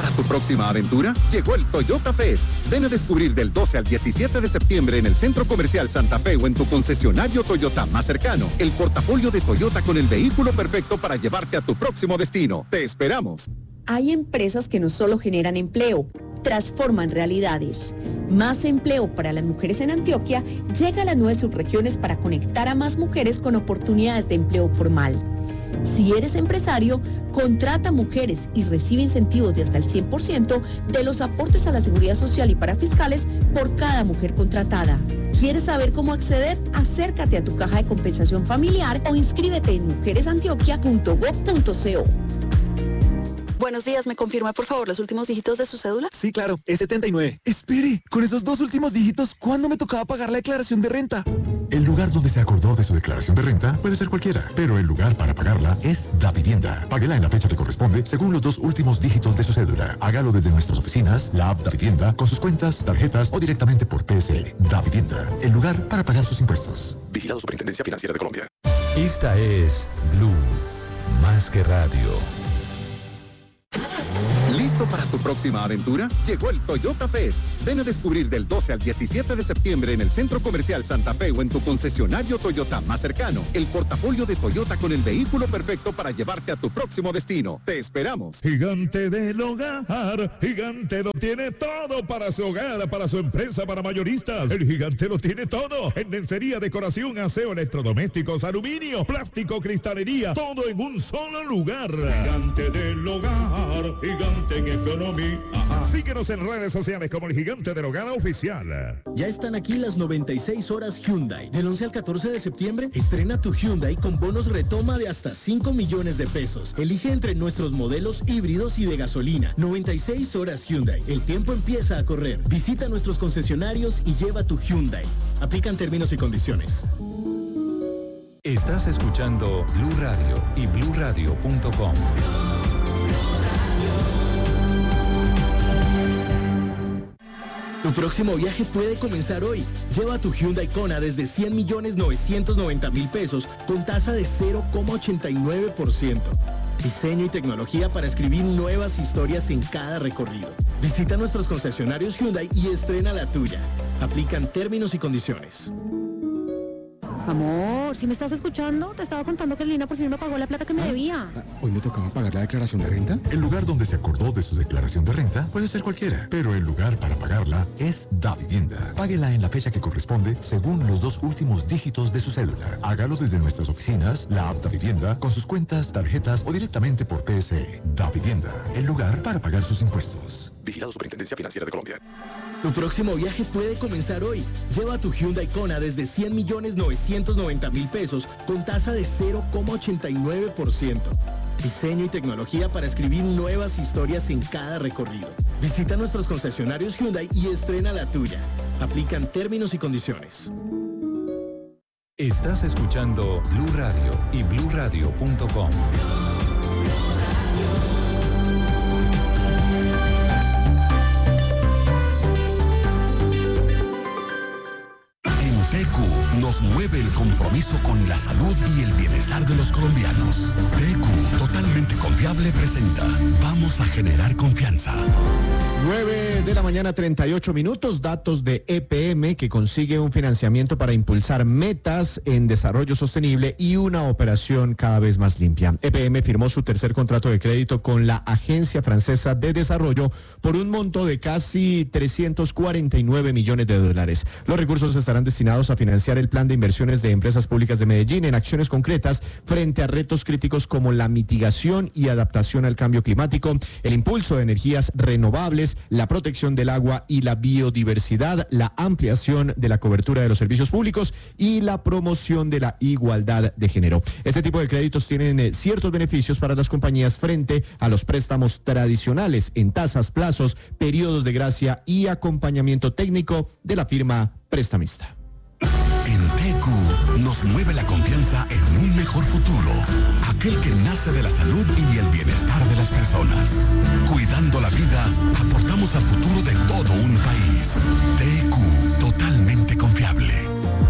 para tu próxima aventura? Llegó el Toyota Fest. Ven a descubrir del 12 al 17 de septiembre en el Centro Comercial Santa Fe o en tu concesionario Toyota más cercano el portafolio de Toyota con el vehículo perfecto para llevarte a tu próximo destino. ¡Te esperamos! Hay empresas que no solo generan empleo, transforman realidades. Más empleo para las mujeres en Antioquia llega a las 9 subregiones para conectar a más mujeres con oportunidades de empleo formal. Si eres empresario, contrata mujeres y recibe incentivos de hasta el 100% de los aportes a la seguridad social y parafiscales por cada mujer contratada. ¿Quieres saber cómo acceder? Acércate a tu caja de compensación familiar o inscríbete en mujeresantioquia.gov.co. Buenos días, ¿me confirma por favor los últimos dígitos de su cédula? Sí, claro, es 79. Espere, con esos dos últimos dígitos, ¿cuándo me tocaba pagar la declaración de renta? El lugar donde se acordó de su declaración de renta puede ser cualquiera, pero el lugar para pagarla es Davivienda. Páguela en la fecha que corresponde según los dos últimos dígitos de su cédula. Hágalo desde nuestras oficinas, la app Davivienda, con sus cuentas, tarjetas o directamente por PSE. Davivienda, el lugar para pagar sus impuestos. Vigilado Superintendencia Financiera de Colombia. Esta es Blue, más que radio. ¿Listo para tu próxima aventura? Llegó el Toyota Fest. Ven a descubrir del 12 al 17 de septiembre en el Centro Comercial Santa Fe o en tu concesionario Toyota más cercano el portafolio de Toyota con el vehículo perfecto para llevarte a tu próximo destino. ¡Te esperamos! Gigante del Hogar, Gigante lo tiene todo para su hogar, para su empresa, para mayoristas. El Gigante lo tiene todo en lencería, decoración, aseo, electrodomésticos, aluminio, plástico, cristalería, todo en un solo lugar. Gigante del Hogar, Gigante en economía. Síguenos en redes sociales como el Gigante del Hogar Oficial. Ya están aquí las 96 horas Hyundai. Del 11 al 14 de septiembre, estrena tu Hyundai con bonos retoma de hasta 5 millones de pesos. Elige entre nuestros modelos híbridos y de gasolina. 96 horas Hyundai. El tiempo empieza a correr. Visita nuestros concesionarios y lleva tu Hyundai. Aplican términos y condiciones. Estás escuchando Blue Radio y BlueRadio.com. Tu próximo viaje puede comenzar hoy. Lleva tu Hyundai Kona desde 100.990.000 pesos con tasa de 0,89%. Diseño y tecnología para escribir nuevas historias en cada recorrido. Visita nuestros concesionarios Hyundai y estrena la tuya. Aplican términos y condiciones. Amor, si me estás escuchando, te estaba contando que Lina por fin me pagó la plata que me debía. ¿Hoy me tocaba pagar la declaración de renta? El lugar donde se acordó de su declaración de renta puede ser cualquiera, pero el lugar para pagarla es Davivienda. Páguela en la fecha que corresponde según los dos últimos dígitos de su cédula. Hágalo desde nuestras oficinas, la app Davivienda, con sus cuentas, tarjetas o directamente por PSE. Davivienda, el lugar para pagar sus impuestos. Vigilado Superintendencia Financiera de Colombia. Tu próximo viaje puede comenzar hoy. Lleva tu Hyundai Kona desde 100.990.000 pesos con tasa de 0,89%. Diseño y tecnología para escribir nuevas historias en cada recorrido. Visita nuestros concesionarios Hyundai y estrena la tuya. Aplican términos y condiciones. Estás escuchando Blue Radio y BlueRadio.com. TQ nos mueve el compromiso con la salud y el bienestar de los colombianos. TQ, totalmente confiable, presenta Vamos a generar confianza. 9 de la mañana, 38 minutos, datos de EPM que consigue un financiamiento para impulsar metas en desarrollo sostenible y una operación cada vez más limpia. EPM firmó su tercer contrato de crédito con la Agencia Francesa de Desarrollo por un monto de casi 349 millones de dólares. Los recursos estarán destinados a financiar el plan de inversiones de empresas públicas de Medellín en acciones concretas frente a retos críticos como la mitigación y adaptación al cambio climático, el impulso de energías renovables, la protección del agua y la biodiversidad, la ampliación de la cobertura de los servicios públicos y la promoción de la igualdad de género. Este tipo de créditos tienen ciertos beneficios para las compañías frente a los préstamos tradicionales en tasas, plazos, periodos de gracia y acompañamiento técnico de la firma prestamista. En TQ nos mueve la confianza en un mejor futuro, aquel que nace de la salud y el bienestar de las personas. Cuidando la vida, aportamos al futuro de todo un país. TQ, totalmente confiable. 9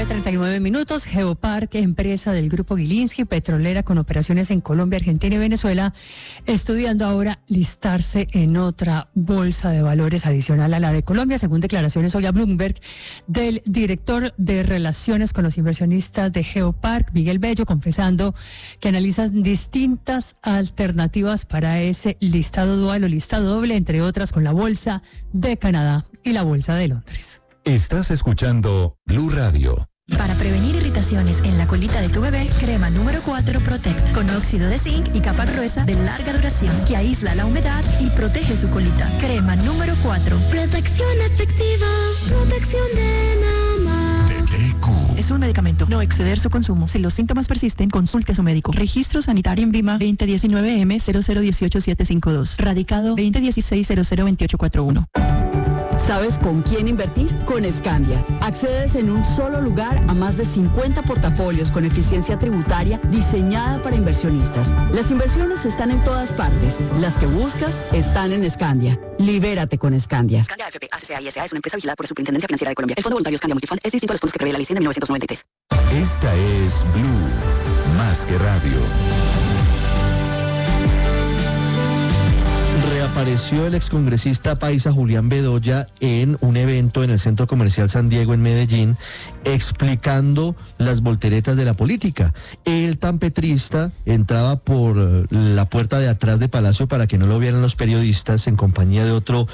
9:39. Geopark, empresa del grupo Gilinski, petrolera con operaciones en Colombia, Argentina y Venezuela, estudiando ahora listarse en otra bolsa de valores adicional a la de Colombia, según declaraciones hoy a Bloomberg del director de Relaciones con los Inversionistas de Geopark, Miguel Bello, confesando que analizan distintas alternativas para ese listado dual o listado doble, entre otras con la Bolsa de Canadá y la Bolsa de Londres. Estás escuchando Blue Radio. Para prevenir irritaciones en la colita de tu bebé, crema número 4 Protect, con óxido de zinc y capa gruesa de larga duración que aísla la humedad y protege su colita. Crema número 4. Protección efectiva, protección de mamá. DTQ. Es un medicamento. No exceder su consumo. Si los síntomas persisten, consulte a su médico. Registro sanitario en Vima 2019M0018752. Radicado 2016-002841. ¿Sabes con quién invertir? Con Scandia. Accedes en un solo lugar a más de 50 portafolios con eficiencia tributaria diseñada para inversionistas. Las inversiones están en todas partes. Las que buscas están en Scandia. Libérate con Scandia. Scandia AFP ACCA S.A. es una empresa vigilada por la Superintendencia Financiera de Colombia. El Fondo Voluntario Scandia Multifund es distinto a los fondos que prevé la ley 100 de 1993. Esta es Blue, más que radio. Reapareció el excongresista paisa Julián Bedoya en un evento en el Centro Comercial San Diego en Medellín, explicando las volteretas de la política. El tan petrista entraba por la puerta de atrás de Palacio para que no lo vieran los periodistas, en compañía de otro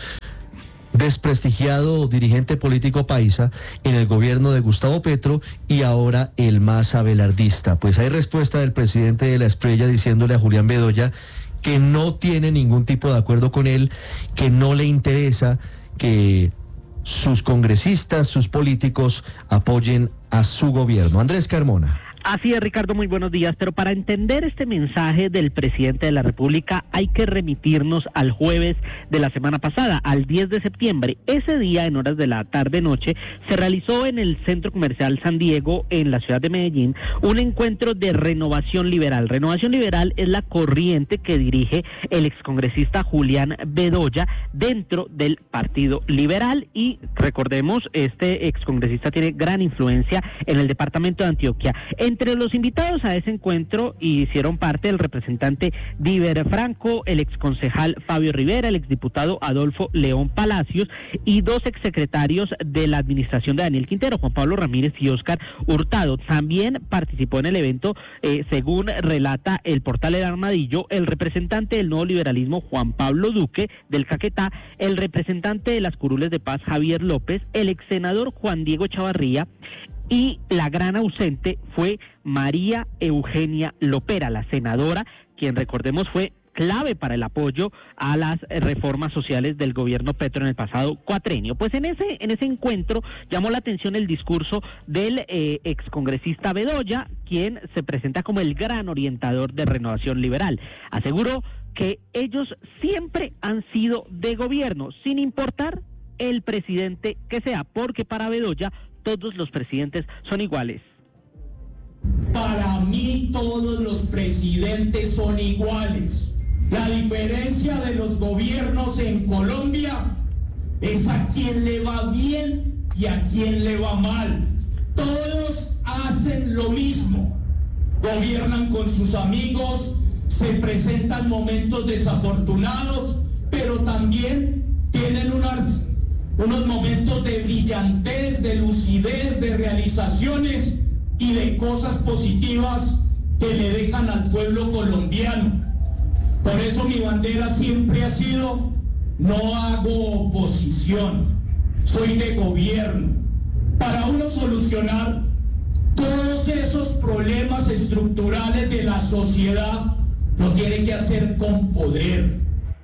desprestigiado dirigente político paisa en el gobierno de Gustavo Petro, y ahora el más abelardista. Pues hay respuesta del presidente de la Espriella diciéndole a Julián Bedoya que no tiene ningún tipo de acuerdo con él, que no le interesa que sus congresistas, sus políticos apoyen a su gobierno. Andrés Carmona. Así es, Ricardo, muy buenos días. Pero para entender este mensaje del presidente de la República hay que remitirnos al jueves de la semana pasada, al 10 de septiembre. Ese día, en horas de la tarde-noche, se realizó en el Centro Comercial San Diego, en la ciudad de Medellín, un encuentro de Renovación Liberal. Renovación Liberal es la corriente que dirige el excongresista Julián Bedoya dentro del Partido Liberal. Y recordemos, este excongresista tiene gran influencia en el departamento de Antioquia. Entre los invitados a ese encuentro hicieron parte el representante Diver Franco, el exconcejal Fabio Rivera, el exdiputado Adolfo León Palacios y dos exsecretarios de la administración de Daniel Quintero, Juan Pablo Ramírez y Óscar Hurtado. También participó en el evento, según relata el portal El Armadillo, el representante del nuevo liberalismo Juan Pablo Duque del Caquetá, el representante de las Curules de Paz Javier López, el exsenador Juan Diego Chavarría, y la gran ausente fue María Eugenia Lopera, la senadora, quien recordemos fue clave para el apoyo a las reformas sociales del gobierno Petro en el pasado cuatrenio. Pues en ese encuentro llamó la atención el discurso del excongresista Bedoya, quien se presenta como el gran orientador de Renovación Liberal. Aseguró que ellos siempre han sido de gobierno, sin importar el presidente que sea, porque para Bedoya todos los presidentes son iguales. Para mí todos los presidentes son iguales. La diferencia de los gobiernos en Colombia es a quién le va bien y a quién le va mal. Todos hacen lo mismo. Gobiernan con sus amigos, se presentan momentos desafortunados, pero también tienen unos momentos de brillantez, de lucidez, de realizaciones y de cosas positivas que le dejan al pueblo colombiano. Por eso mi bandera siempre ha sido: no hago oposición, soy de gobierno. Para uno solucionar todos esos problemas estructurales de la sociedad, lo tiene que hacer con poder.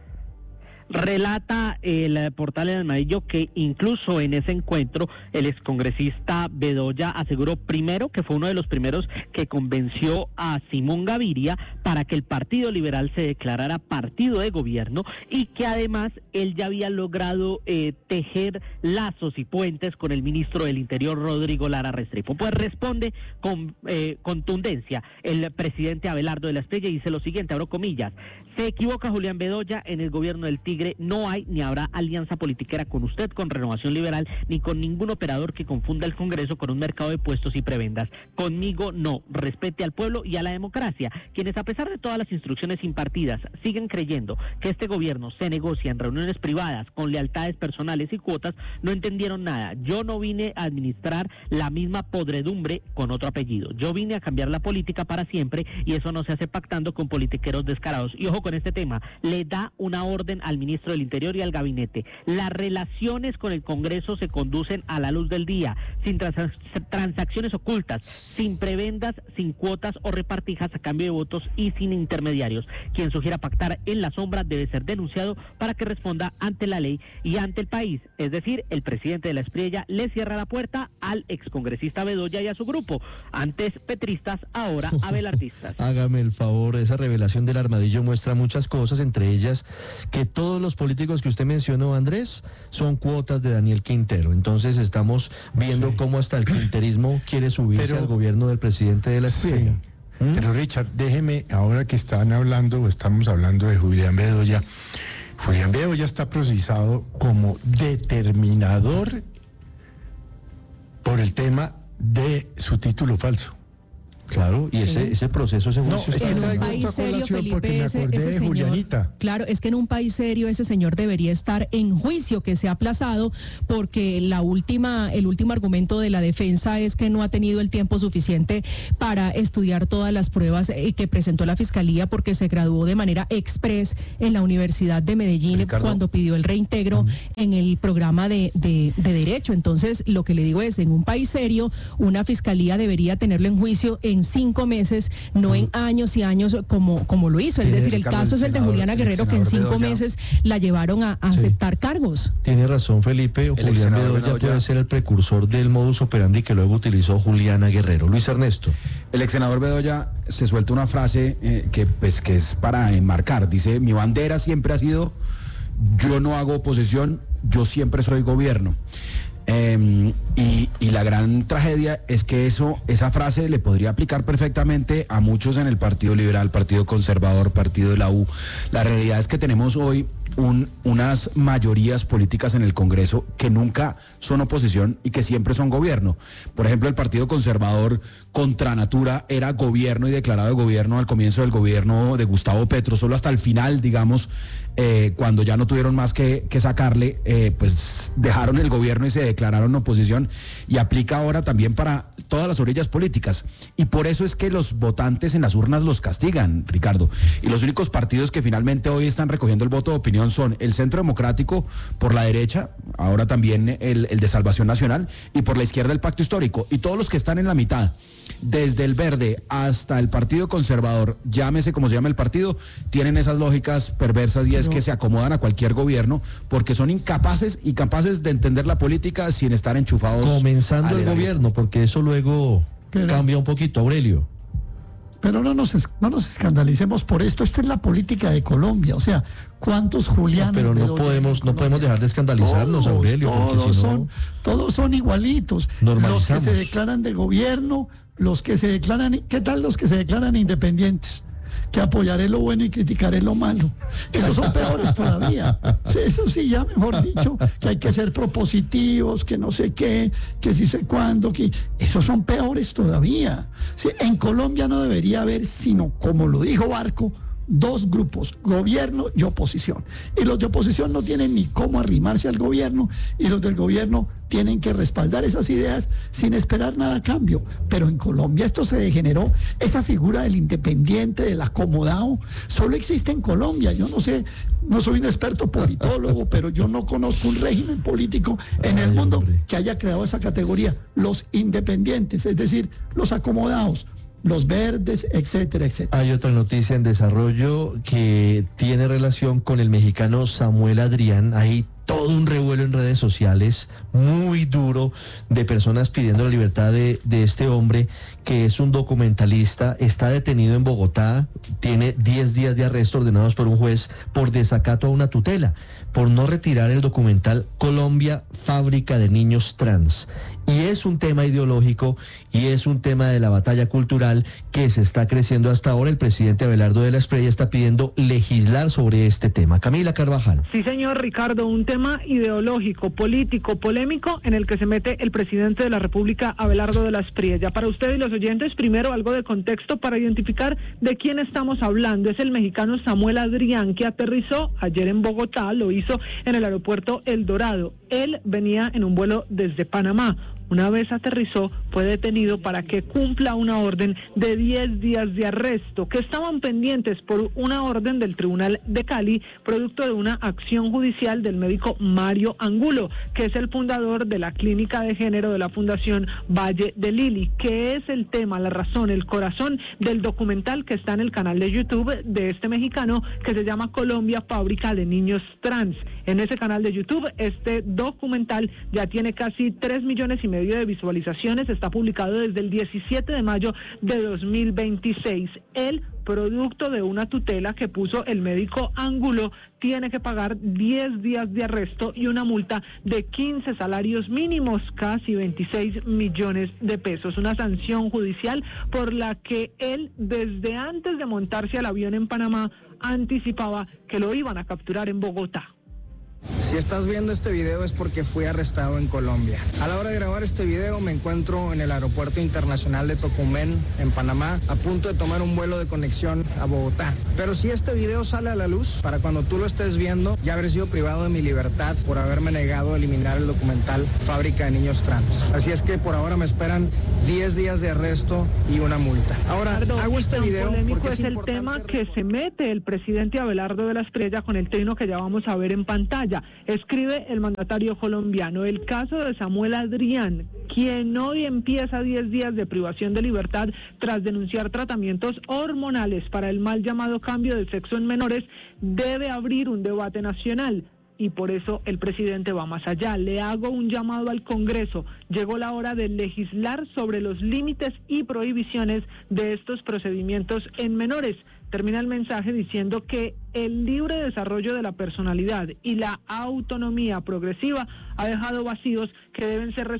Relata el portal El Armadillo que incluso en ese encuentro el excongresista Bedoya aseguró primero que fue uno de los primeros que convenció a Simón Gaviria para que el Partido Liberal se declarara partido de gobierno, y que además él ya había logrado tejer lazos y puentes con el ministro del Interior Rodrigo Lara Restrepo. Pues responde con contundencia el presidente Abelardo de la Espriella y dice lo siguiente, abro comillas: se equivoca Julián Bedoya, en el gobierno del Tigre peligre, no hay ni habrá alianza politiquera con usted, con Renovación Liberal, ni con ningún operador que confunda el Congreso con un mercado de puestos y prebendas. Conmigo no. Respete al pueblo y a la democracia. Quienes, a pesar de todas las instrucciones impartidas, siguen creyendo que este gobierno se negocia en reuniones privadas con lealtades personales y cuotas, no entendieron nada. Yo no vine a administrar la misma podredumbre con otro apellido. Yo vine a cambiar la política para siempre y eso no se hace pactando con politiqueros descarados. Y ojo con este tema, le da una orden al ministro del Interior y al gabinete. Las relaciones con el Congreso se conducen a la luz del día, sin transacciones ocultas, sin prebendas, sin cuotas o repartijas a cambio de votos y sin intermediarios. Quien sugiera pactar en la sombra debe ser denunciado para que responda ante la ley y ante el país. Es decir, el presidente de la Espriella le cierra la puerta al excongresista Bedoya y a su grupo. Antes petristas, ahora abelardistas. Hágame el favor, esa revelación del armadillo muestra muchas cosas, entre ellas que todos los políticos que usted mencionó, Andrés, son cuotas de Daniel Quintero. Entonces estamos viendo cómo hasta el quinterismo quiere subirse al gobierno del presidente de la Espriella. Sí. Pero Richard, déjeme, ahora que estamos hablando de Julián Bedoya. Julián Bedoya está procesado como determinador por el tema de su título falso. Claro, y ese proceso, ese juicio... No, es que en un país serio, Felipe, ese señor... Julianita. Claro, es que en un país serio ese señor debería estar en juicio, que se ha aplazado porque el último argumento de la defensa es que no ha tenido el tiempo suficiente para estudiar todas las pruebas que presentó la Fiscalía, porque se graduó de manera express en la Universidad de Medellín, Ricardo, cuando pidió el reintegro en el programa de Derecho. Entonces, lo que le digo es, en un país serio, una Fiscalía debería tenerlo en juicio en 5 meses, no en años y años como lo hizo. Es decir, el caso es el de Juliana Guerrero, que en 5 meses la llevaron a aceptar cargos. Tiene razón, Felipe. Julián Bedoya puede ser el precursor del modus operandi que luego utilizó Juliana Guerrero. Luis Ernesto. El ex senador Bedoya se suelta una frase que es para enmarcar. Dice: mi bandera siempre ha sido: yo no hago oposición, yo siempre soy gobierno. Y la gran tragedia es que esa frase le podría aplicar perfectamente a muchos en el Partido Liberal, Partido Conservador, Partido de la U. La realidad es que tenemos hoy unas mayorías políticas en el Congreso que nunca son oposición y que siempre son gobierno. Por ejemplo, el Partido Conservador contra natura era gobierno y declarado de gobierno al comienzo del gobierno de Gustavo Petro, solo hasta el final, digamos, cuando ya no tuvieron más que sacarle, pues dejaron el gobierno y se declararon oposición, y aplica ahora también para todas las orillas políticas. Y por eso es que los votantes en las urnas los castigan, Ricardo. Y los únicos partidos que finalmente hoy están recogiendo el voto de opinión son el Centro Democrático por la derecha, ahora también el de Salvación Nacional, y por la izquierda el Pacto Histórico. Y todos los que están en la mitad, desde el Verde hasta el Partido Conservador, llámese como se llame el partido, tienen esas lógicas perversas, y es que se acomodan a cualquier gobierno porque son incapaces de entender la política sin estar enchufados. Comenzando el gobierno, porque eso luego cambia un poquito, Aurelio. Pero no nos escandalicemos por esto. Esto es la política de Colombia. O sea, ¿cuántos Julianes? Pero no podemos dejar de escandarizarnos, Aurelio. Todos son igualitos. Los que se declaran de gobierno, los que se declaran... ¿Qué tal los que se declaran independientes? Que apoyaré lo bueno y criticaré lo malo. Esos son peores todavía. Sí, eso sí, ya mejor dicho, que hay que ser propositivos, que no sé qué, que sí sé cuándo, que esos son peores todavía. Sí, en Colombia no debería haber, sino, como lo dijo Barco, 2 grupos, gobierno y oposición. Y los de oposición no tienen ni cómo arrimarse al gobierno, y los del gobierno tienen que respaldar esas ideas sin esperar nada a cambio. Pero en Colombia esto se degeneró. Esa figura del independiente, del acomodado, solo existe en Colombia. Yo no sé, no soy un experto politólogo, pero yo no conozco un régimen político en el mundo que haya creado esa categoría. Los independientes, es decir, los acomodados, los verdes, etcétera, etcétera. Hay otra noticia en desarrollo que tiene relación con el mexicano Samuel Adrián. Hay todo un revuelo en redes sociales muy duro de personas pidiendo la libertad de este hombre, que es un documentalista, está detenido en Bogotá, tiene 10 días de arresto ordenados por un juez por desacato a una tutela, por no retirar el documental Colombia, fábrica de niños trans. Y es un tema ideológico y es un tema de la batalla cultural que se está creciendo hasta ahora. El presidente Abelardo de la Espriella está pidiendo legislar sobre este tema. Camila Carvajal. Sí, señor Ricardo, un tema ideológico, político, polémico, en el que se mete el presidente de la República, Abelardo de la Espriella. Para usted y los oyentes, primero algo de contexto para identificar de quién estamos hablando. Es el mexicano Samuel Adrián, que aterrizó ayer en Bogotá, lo hizo en el aeropuerto El Dorado. Él venía en un vuelo desde Panamá. Una vez aterrizó, fue detenido para que cumpla una orden de 10 días de arresto, que estaban pendientes por una orden del Tribunal de Cali, producto de una acción judicial del médico Mario Angulo, que es el fundador de la clínica de género de la Fundación Valle de Lili, que es el tema, la razón, el corazón del documental que está en el canal de YouTube de este mexicano, que se llama Colombia, fábrica de niños trans. En ese canal de YouTube, este documental ya tiene casi 3,5 millones de visualizaciones, está publicado desde el 17 de mayo de 2026. El producto de una tutela que puso el médico Angulo tiene que pagar 10 días de arresto y una multa de 15 salarios mínimos, casi 26 millones de pesos. Una sanción judicial por la que él, desde antes de montarse al avión en Panamá, anticipaba que lo iban a capturar en Bogotá. Si estás viendo este video es porque fui arrestado en Colombia. A la hora de grabar este video me encuentro en el aeropuerto internacional de Tocumen, en Panamá, a punto de tomar un vuelo de conexión a Bogotá. Pero si este video sale a la luz, para cuando tú lo estés viendo, ya habré sido privado de mi libertad por haberme negado a eliminar el documental Fábrica de Niños Trans. Así es que por ahora me esperan 10 días de arresto y una multa. Ahora, hago este video porque es el tema que se mete el presidente Abelardo de la Espriella con el trino que ya vamos a ver en pantalla. Escribe el mandatario colombiano: el caso de Samuel Adrián, quien hoy empieza 10 días de privación de libertad tras denunciar tratamientos hormonales para el mal llamado cambio de sexo en menores, debe abrir un debate nacional. Y por eso el presidente va más allá. Le hago un llamado al Congreso. Llegó la hora de legislar sobre los límites y prohibiciones de estos procedimientos en menores. Termina el mensaje diciendo que el libre desarrollo de la personalidad y la autonomía progresiva ha dejado vacíos que deben ser resueltos